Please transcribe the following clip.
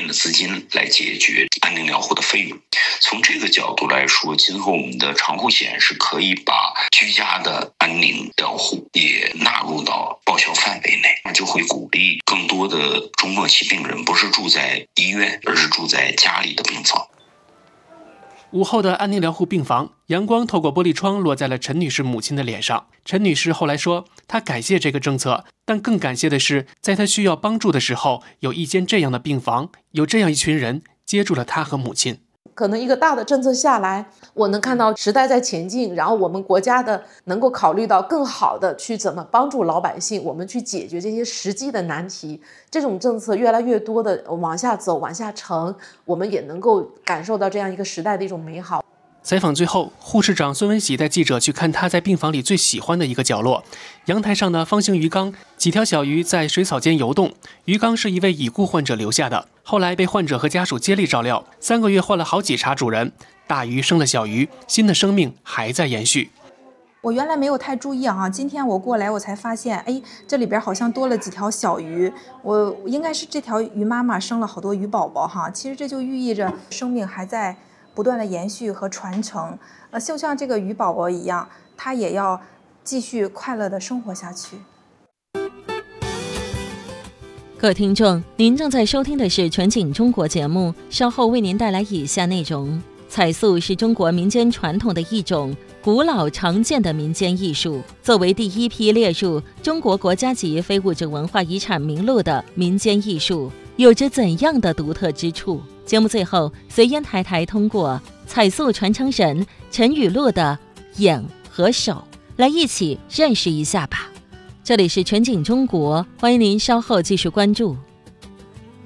的资金来解决安宁疗护的费用。从这个角度来说，今后我们的长护险是可以把居家的安宁疗护也纳入到报销范围内，那就会鼓励更多的中末期病人不是住在医院，而是住在家里的病房。 午后的安宁疗护病房，阳光透过玻璃窗落在了陈女士母亲的脸上。陈女士后来说，她感谢这个政策，但更感谢的是，在她需要帮助的时候，有一间这样的病房，有这样一群人接住了她和母亲。 可能一个大的政策下来，我能看到时代在前进，然后我们国家的能够考虑到更好的去怎么帮助老百姓，我们去解决这些实际的难题。这种政策越来越多的往下走往下沉，我们也能够感受到这样一个时代的一种美好。 采访最后，护士长孙文喜带记者去看他在病房里最喜欢的一个角落，阳台上的方形鱼缸，几条小鱼在水草间游动。鱼缸是一位已故患者留下的，后来被患者和家属接力照料，3个月换了好几茬主人，大鱼生了小鱼，新的生命还在延续。 我原来没有太注意啊，今天我过来我才发现，这里边好像多了几条小鱼，我应该是这条鱼妈妈生了好多鱼宝宝哈。其实这就寓意着生命还在不断的延续和传承，就像这个鱼宝宝一样，它也要继续快乐的生活下去。 各位听众，您正在收听的是全景中国节目，稍后为您带来以下内容。彩塑是中国民间传统的一种古老常见的民间艺术，作为第一批列入中国国家级非物质文化遗产名录的民间艺术，有着怎样的独特之处？节目最后，随烟台台通过彩塑传承人陈雨露的眼和手，来一起认识一下吧。这里是全景中国，欢迎您稍后继续关注。